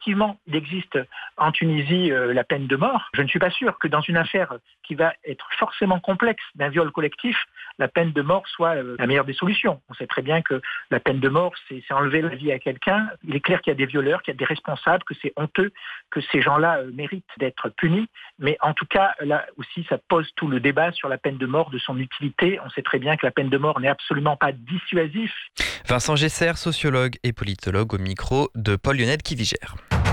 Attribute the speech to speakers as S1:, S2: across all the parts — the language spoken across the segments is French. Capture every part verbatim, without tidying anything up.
S1: effectivement, il existe en Tunisie euh, la peine de mort. Je ne suis pas sûr que dans une affaire qui va être forcément complexe d'un viol collectif, la peine de mort soit euh, la meilleure des solutions. On sait très bien que la peine de mort, c'est, c'est enlever la vie à quelqu'un. Il est clair qu'il y a des violeurs, qu'il y a des responsables, que c'est honteux, que ces gens-là euh, méritent d'être punis. Mais en tout cas, là aussi, ça pose tout le débat sur la peine de mort, de son utilité. On sait très bien que la peine de mort n'est absolument pas dissuasif.
S2: Vincent Gesser, sociologue et politologue au micro de Paul Lionel Kivigère.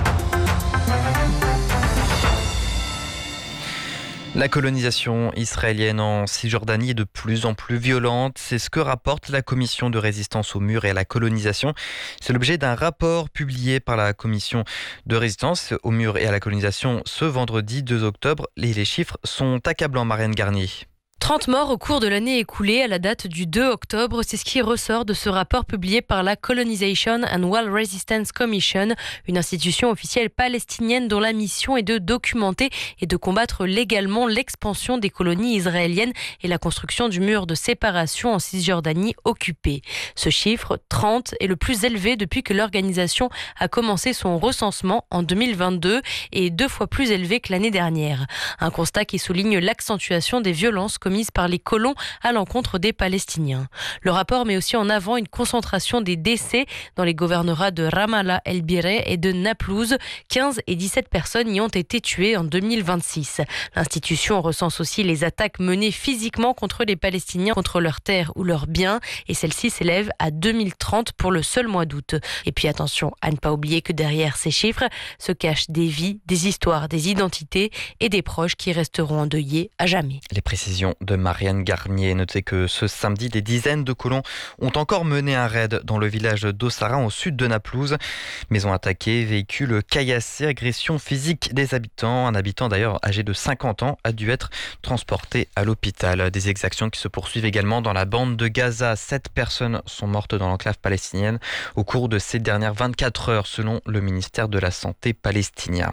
S2: La colonisation israélienne en Cisjordanie est de plus en plus violente. C'est ce que rapporte la commission de résistance au mur et à la colonisation. C'est l'objet d'un rapport publié par la commission de résistance au mur et à la colonisation ce vendredi deux octobre. Et les chiffres sont accablants, Marianne Garnier.
S3: trente morts au cours de l'année écoulée à la date du deux octobre, c'est ce qui ressort de ce rapport publié par la Colonization and Wall Resistance Commission, une institution officielle palestinienne dont la mission est de documenter et de combattre légalement l'expansion des colonies israéliennes et la construction du mur de séparation en Cisjordanie occupée. Ce chiffre, trente, est le plus élevé depuis que l'organisation a commencé son recensement en deux mille vingt-deux et deux fois plus élevé que l'année dernière. Un constat qui souligne l'accentuation des violences commises par les colons à l'encontre des Palestiniens. Le rapport met aussi en avant une concentration des décès dans les gouvernorats de Ramallah, El Bireh et de Naplouse. quinze et dix-sept personnes y ont été tuées en deux mille vingt-six. L'institution recense aussi les attaques menées physiquement contre les Palestiniens, contre leurs terres ou leurs biens, et celle-ci s'élève à deux mille trente pour le seul mois d'août. Et puis attention à ne pas oublier que derrière ces chiffres se cachent des vies, des histoires, des identités et des proches qui resteront endeuillés à jamais.
S2: Les précisions de Marianne Garnier. Notez que ce samedi, des dizaines de colons ont encore mené un raid dans le village d'Ossarin au sud de Naplouse. Maisons attaquées, véhicules caillassés, agression physique des habitants. Un habitant d'ailleurs âgé de cinquante ans a dû être transporté à l'hôpital. Des exactions qui se poursuivent également dans la bande de Gaza. Sept personnes sont mortes dans l'enclave palestinienne au cours de ces dernières vingt-quatre heures selon le ministère de la Santé palestinien.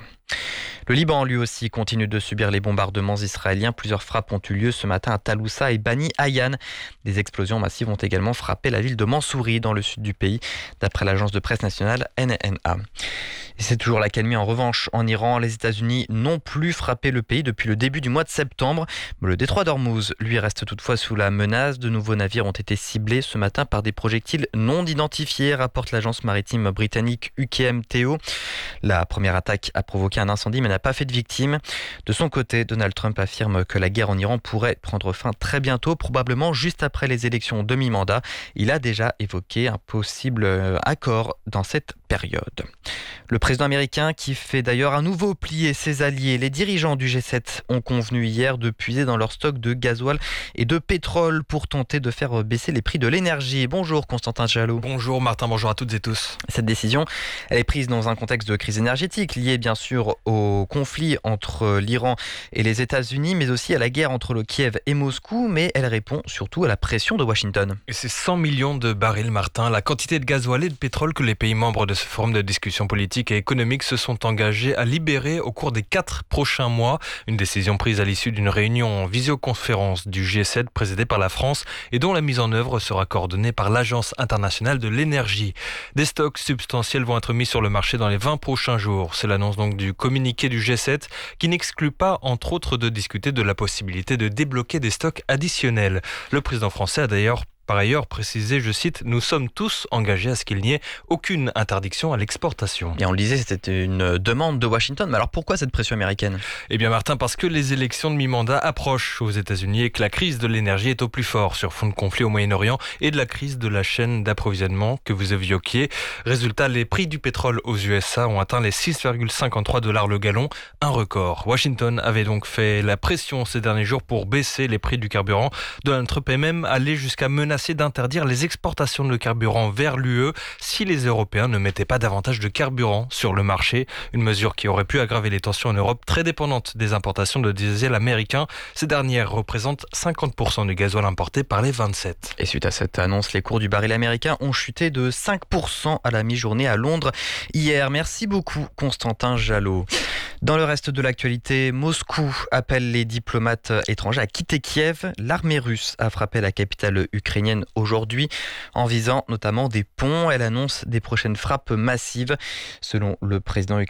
S2: Le Liban, lui aussi, continue de subir les bombardements israéliens. Plusieurs frappes ont eu lieu ce matin à Taloussa et Bani Hayan. Des explosions massives ont également frappé la ville de Mansouri, dans le sud du pays, d'après l'agence de presse nationale N N A. Et c'est toujours l'accalmie en revanche en Iran. Les États-Unis n'ont plus frappé le pays depuis le début du mois de septembre. Le détroit d'Ormuz, lui, reste toutefois sous la menace. De nouveaux navires ont été ciblés ce matin par des projectiles non identifiés, rapporte l'agence maritime britannique U K M T O. La première attaque a provoqué un incendie mais n'a pas fait de victimes. De son côté, Donald Trump affirme que la guerre en Iran pourrait prendre fin très bientôt, probablement juste après les élections demi-mandat. Il a déjà évoqué un possible accord dans cette période. Le président américain qui fait d'ailleurs à nouveau plier ses alliés. Les dirigeants du G sept ont convenu hier de puiser dans leur stock de gasoil et de pétrole pour tenter de faire baisser les prix de l'énergie. Bonjour Constantin Jalot.
S4: Bonjour Martin, bonjour à toutes et tous.
S2: Cette décision, elle est prise dans un contexte de crise énergétique liée bien sûr au conflit entre l'Iran et les États-Unis, mais aussi à la guerre entre le Kiev et Moscou, mais elle répond surtout à la pression de Washington.
S4: Et c'est cent millions de barils, Martin, la quantité de gasoil et de pétrole que les pays membres de ce forum de discussion politique et économique se sont engagés à libérer au cours des quatre prochains mois. Une décision prise à l'issue d'une réunion en visioconférence du G sept présidée par la France et dont la mise en œuvre sera coordonnée par l'Agence internationale de l'énergie. Des stocks substantiels vont être mis sur le marché dans les vingt prochains jours. C'est l'annonce donc du communiqué du G sept qui n'exclut pas, entre autres, de discuter de la possibilité de débloquer des stocks additionnels. Le président français a d'ailleurs par ailleurs précisé, je cite, « Nous sommes tous engagés à ce qu'il n'y ait aucune interdiction à l'exportation ».
S2: Et on le disait, c'était une demande de Washington. Mais alors pourquoi cette pression américaine ?
S4: Eh bien Martin, parce que les élections de mi-mandat approchent aux États-Unis et que la crise de l'énergie est au plus fort sur fond de conflit au Moyen-Orient et de la crise de la chaîne d'approvisionnement que vous évoquiez. Résultat, les prix du pétrole aux U S A ont atteint les six virgule cinquante-trois dollars le gallon, un record. Washington avait donc fait la pression ces derniers jours pour baisser les prix du carburant. Donald Trump est même allé jusqu'à menacer d'interdire les exportations de carburant vers l'U E si les Européens ne mettaient pas davantage de carburant sur le marché. Une mesure qui aurait pu aggraver les tensions en Europe, très dépendante des importations de diesel américain. Ces dernières représentent cinquante pour cent du gasoil importé par les vingt-sept.
S2: Et suite à cette annonce, les cours du baril américain ont chuté de cinq pour cent à la mi-journée à Londres hier. Merci beaucoup Constantin Jalot. Dans le reste de l'actualité, Moscou appelle les diplomates étrangers à quitter Kiev. L'armée russe a frappé la capitale ukrainienne aujourd'hui en visant notamment des ponts. Elle annonce des prochaines frappes massives. Selon le président ukrainien,